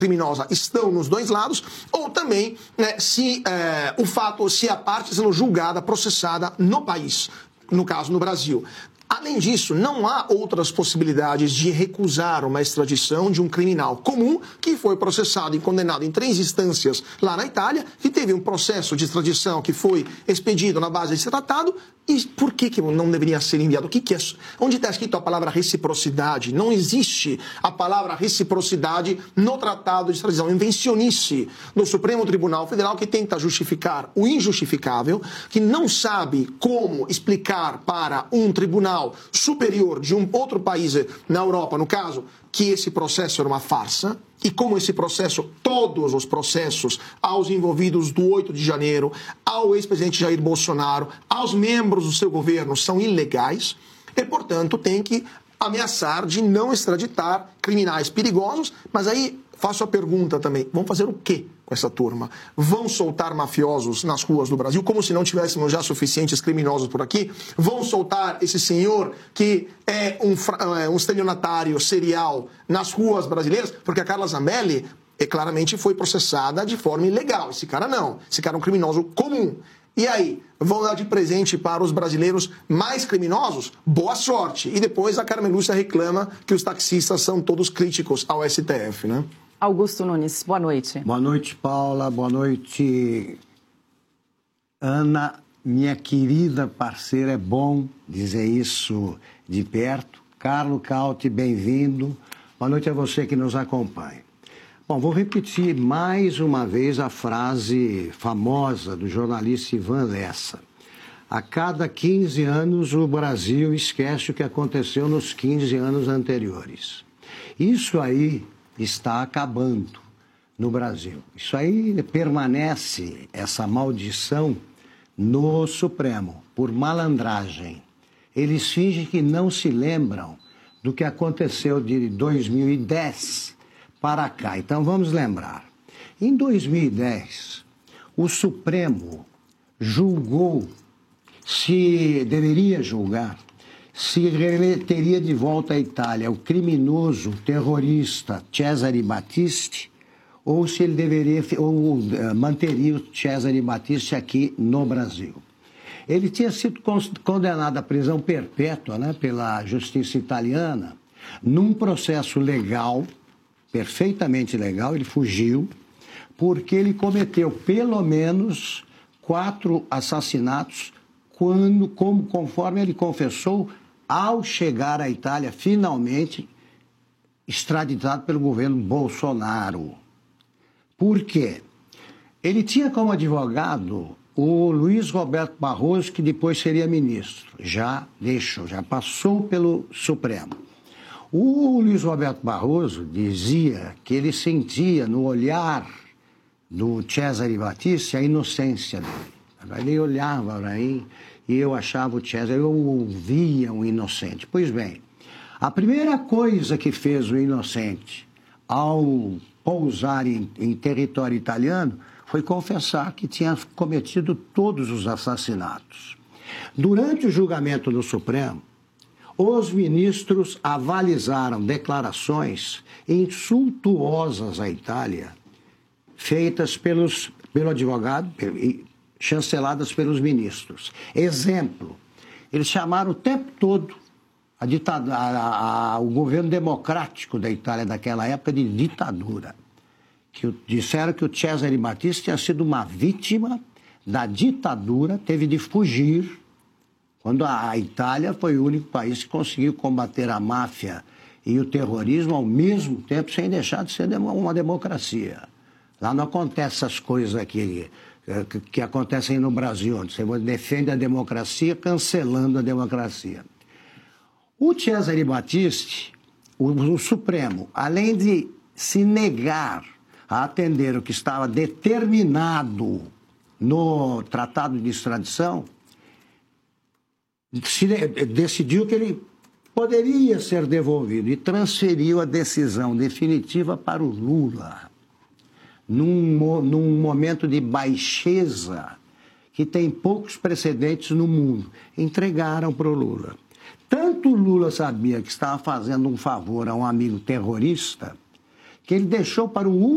criminosa estão nos dois lados, ou também se a parte sendo julgada, processada no país, no caso no Brasil. Além disso, não há outras possibilidades de recusar uma extradição de um criminal comum que foi processado e condenado em 3 instâncias lá na Itália, que teve um processo de extradição que foi expedido na base desse tratado. E por que não deveria ser enviado? Onde está escrito a palavra reciprocidade? Não existe a palavra reciprocidade no tratado de extradição. Invencionice do Supremo Tribunal Federal, que tenta justificar o injustificável, que não sabe como explicar para um tribunal superior de um outro país na Europa, no caso, que esse processo era uma farsa, e como esse processo, todos os processos aos envolvidos do 8 de janeiro, ao ex-presidente Jair Bolsonaro, aos membros do seu governo são ilegais, e, portanto, tem que ameaçar de não extraditar criminais perigosos. Mas aí faço a pergunta também, vão fazer o quê com essa turma? Vão soltar mafiosos nas ruas do Brasil, como se não tivéssemos já suficientes criminosos por aqui? Vão soltar esse senhor que é um estelionatário serial nas ruas brasileiras? Porque a Carla Zambelli claramente foi processada de forma ilegal. Esse cara não. Esse cara é um criminoso comum. E aí, vão dar de presente para os brasileiros mais criminosos? Boa sorte. E depois a Carmen Lúcia reclama que os taxistas são todos críticos ao STF, né? Augusto Nunes, boa noite. Boa noite, Paula. Boa noite, Ana. Minha querida parceira, é bom dizer isso de perto. Carlo Cauti, bem-vindo. Boa noite a você que nos acompanha. Bom, vou repetir mais uma vez a frase famosa do jornalista Ivan Lessa. A cada 15 anos, o Brasil esquece o que aconteceu nos 15 anos anteriores. Isso aí está acabando no Brasil. Isso aí permanece, essa maldição, no Supremo, por malandragem. Eles fingem que não se lembram do que aconteceu de 2010 para cá. Então, vamos lembrar. Em 2010, o Supremo julgou, deveria julgar, se ele teria de volta à Itália o criminoso terrorista Cesare Battisti, ou se ele manteria o Cesare Battisti aqui no Brasil. Ele tinha sido condenado à prisão perpétua, né, pela justiça italiana, num processo legal, perfeitamente legal. Ele fugiu porque ele cometeu pelo menos 4 assassinatos conforme ele confessou ao chegar à Itália, finalmente extraditado pelo governo Bolsonaro. Por quê? Ele tinha como advogado o Luiz Roberto Barroso, que depois seria ministro. Já passou pelo Supremo. O Luiz Roberto Barroso dizia que ele sentia no olhar do Cesare Battisti a inocência dele. Ele olhava para mim e eu achava o Cesare, eu ouvia um inocente. Pois bem, a primeira coisa que fez o inocente ao pousar em território italiano foi confessar que tinha cometido todos os assassinatos. Durante o julgamento do Supremo, os ministros avalizaram declarações insultuosas à Itália, feitas pelo advogado e chanceladas pelos ministros. Exemplo, eles chamaram o tempo todo o governo democrático da Itália daquela época de ditadura. Disseram que o Cesare Battisti tinha sido uma vítima da ditadura, teve de fugir, quando a Itália foi o único país que conseguiu combater a máfia e o terrorismo ao mesmo tempo, sem deixar de ser uma democracia. Lá não acontecem essas coisas aqui que acontecem no Brasil, onde você defende a democracia cancelando a democracia. O Cesare Battisti, o Supremo, além de se negar a atender o que estava determinado no Tratado de Extradição, decidiu que ele poderia ser devolvido e transferiu a decisão definitiva para o Lula, num momento de baixeza que tem poucos precedentes no mundo. Entregaram para o Lula. Tanto o Lula sabia que estava fazendo um favor a um amigo terrorista, que ele deixou para o